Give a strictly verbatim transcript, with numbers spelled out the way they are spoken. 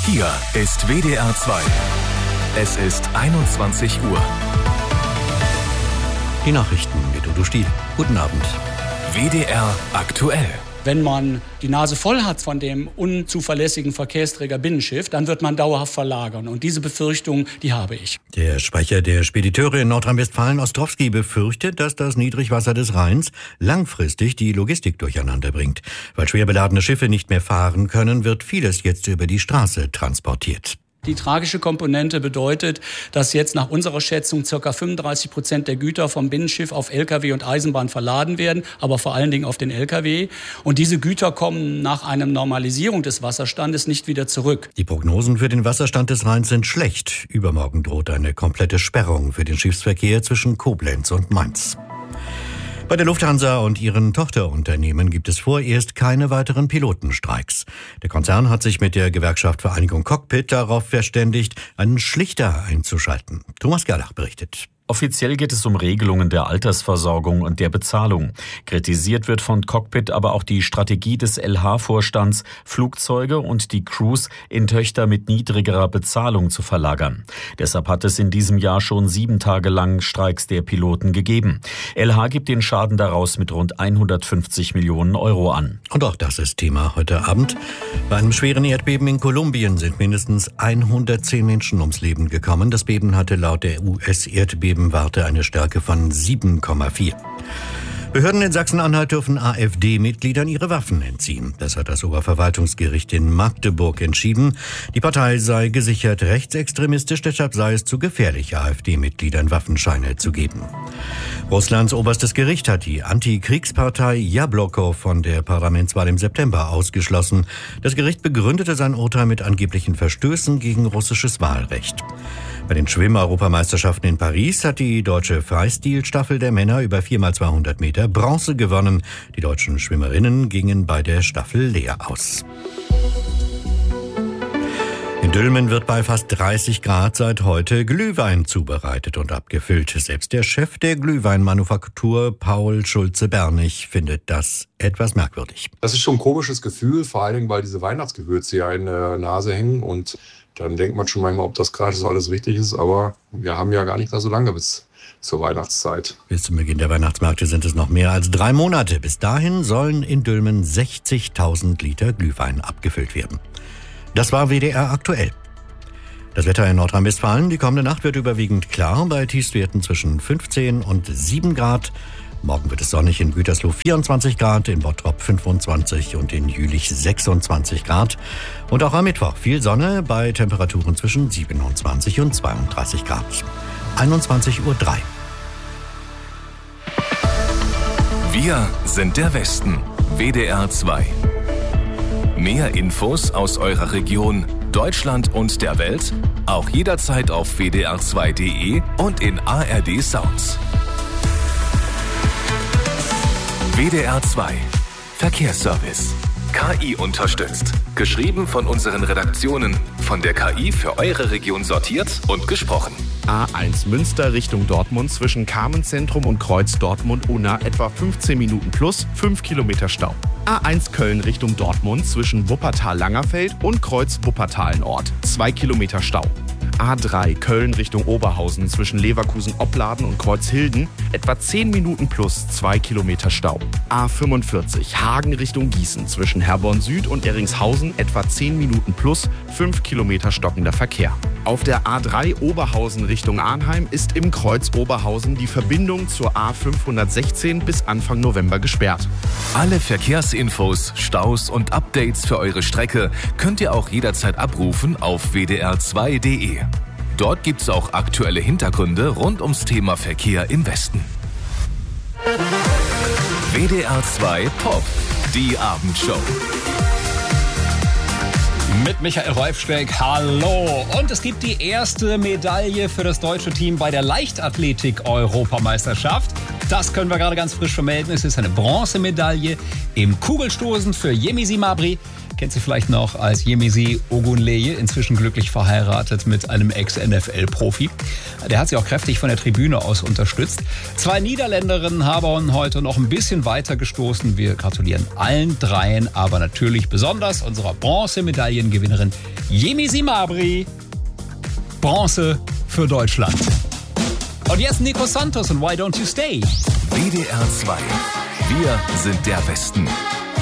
Hier ist W D R zwei. Es ist einundzwanzig Uhr. Die Nachrichten mit Udo Stiel. Guten Abend. W D R aktuell. Wenn man die Nase voll hat von dem unzuverlässigen Verkehrsträger Binnenschiff, dann wird man dauerhaft verlagern. Und diese Befürchtung, die habe ich. Der Sprecher der Spediteure in Nordrhein-Westfalen, Ostrowski, befürchtet, dass das Niedrigwasser des Rheins langfristig die Logistik durcheinander bringt. Weil schwer beladene Schiffe nicht mehr fahren können, wird vieles jetzt über die Straße transportiert. Die tragische Komponente bedeutet, dass jetzt nach unserer Schätzung ca. fünfunddreißig Prozent der Güter vom Binnenschiff auf L K W und Eisenbahn verladen werden, aber vor allen Dingen auf den L K W. Und diese Güter kommen nach einer Normalisierung des Wasserstandes nicht wieder zurück. Die Prognosen für den Wasserstand des Rheins sind schlecht. Übermorgen droht eine komplette Sperrung für den Schiffsverkehr zwischen Koblenz und Mainz. Bei der Lufthansa und ihren Tochterunternehmen gibt es vorerst keine weiteren Pilotenstreiks. Der Konzern hat sich mit der Gewerkschaft Vereinigung Cockpit darauf verständigt, einen Schlichter einzuschalten. Thomas Gerlach berichtet. Offiziell geht es um Regelungen der Altersversorgung und der Bezahlung. Kritisiert wird von Cockpit aber auch die Strategie des L H-Vorstands, Flugzeuge und die Crews in Töchter mit niedrigerer Bezahlung zu verlagern. Deshalb hat es in diesem Jahr schon sieben Tage lang Streiks der Piloten gegeben. L H gibt den Schaden daraus mit rund hundertfünfzig Millionen Euro an. Und auch das ist Thema heute Abend. Bei einem schweren Erdbeben in Kolumbien sind mindestens hundertzehn Menschen ums Leben gekommen. Das Beben hatte laut der U S-Erdbeben Warte eine Stärke von sieben Komma vier. Behörden in Sachsen-Anhalt dürfen AfD-Mitgliedern ihre Waffen entziehen. Das hat das Oberverwaltungsgericht in Magdeburg entschieden. Die Partei sei gesichert rechtsextremistisch, deshalb sei es zu gefährlich, AfD-Mitgliedern Waffenscheine zu geben. Russlands oberstes Gericht hat die Antikriegspartei Jabloko von der Parlamentswahl im September ausgeschlossen. Das Gericht begründete sein Urteil mit angeblichen Verstößen gegen russisches Wahlrecht. Bei den Schwimm-Europameisterschaften in Paris hat die deutsche Freistilstaffel der Männer über vier mal zweihundert Meter Bronze gewonnen. Die deutschen Schwimmerinnen gingen bei der Staffel leer aus. In Dülmen wird bei fast dreißig Grad seit heute Glühwein zubereitet und abgefüllt. Selbst der Chef der Glühweinmanufaktur, Paul Schulze-Bernig, findet das etwas merkwürdig. Das ist schon ein komisches Gefühl, vor allen Dingen, weil diese Weihnachtsgewürze ja in der Nase hängen. Und dann denkt man schon manchmal, ob das gerade so alles richtig ist. Aber wir haben ja gar nicht mehr so lange bis zur Weihnachtszeit. Bis zum Beginn der Weihnachtsmärkte sind es noch mehr als drei Monate. Bis dahin sollen in Dülmen sechzigtausend Liter Glühwein abgefüllt werden. Das war W D R aktuell. Das Wetter in Nordrhein-Westfalen. Die kommende Nacht wird überwiegend klar bei Tiefstwerten zwischen fünfzehn und sieben Grad. Morgen wird es sonnig in Gütersloh vierundzwanzig Grad, in Bottrop fünfundzwanzig und in Jülich sechsundzwanzig Grad. Und auch am Mittwoch viel Sonne bei Temperaturen zwischen siebenundzwanzig und zweiunddreißig Grad. einundzwanzig Uhr drei. Wir sind der Westen. W D R zwei. Mehr Infos aus eurer Region, Deutschland und der Welt auch jederzeit auf w d r zwei punkt de und in A R D Sounds. W D R zwei Verkehrsservice. K I unterstützt. Geschrieben von unseren Redaktionen. Von der K I für eure Region sortiert und gesprochen. A eins Münster Richtung Dortmund zwischen Carmenzentrum und Kreuz Dortmund-Unna etwa fünfzehn Minuten plus fünf Kilometer Stau. A eins Köln Richtung Dortmund zwischen Wuppertal-Langerfeld und Kreuz Wuppertal-Nord zwei Kilometer Stau. A drei Köln Richtung Oberhausen zwischen Leverkusen-Opladen und Kreuzhilden etwa zehn Minuten plus zwei Kilometer Stau. A fünfundvierzig Hagen Richtung Gießen zwischen Herborn Süd und Eringshausen etwa zehn Minuten plus fünf Kilometer stockender Verkehr. Auf der A drei Oberhausen Richtung Arnheim ist im Kreuz Oberhausen die Verbindung zur A fünfhundertsechzehn bis Anfang November gesperrt. Alle Verkehrsinfos, Staus und Updates für eure Strecke könnt ihr auch jederzeit abrufen auf w d r zwei punkt de. Dort gibt's auch aktuelle Hintergründe rund ums Thema Verkehr im Westen. W D R zwei Pop, die Abendshow. Mit Michael Reufspeck, hallo. Und es gibt die erste Medaille für das deutsche Team bei der Leichtathletik-Europameisterschaft. Das können wir gerade ganz frisch vermelden. Es ist eine Bronzemedaille im Kugelstoßen für Yemi Simabri. kennt sie vielleicht noch als Yemisi Ogunleye, inzwischen glücklich verheiratet mit einem Ex-N F L-Profi. Der hat sie auch kräftig von der Tribüne aus unterstützt. Zwei Niederländerinnen haben heute noch ein bisschen weiter gestoßen. Wir gratulieren allen dreien, aber natürlich besonders unserer Bronzemedaillengewinnerin Yemisi Mabry. Bronze für Deutschland. Und jetzt Nico Santos und Why Don't You Stay? W D R zwei. Wir sind der Westen.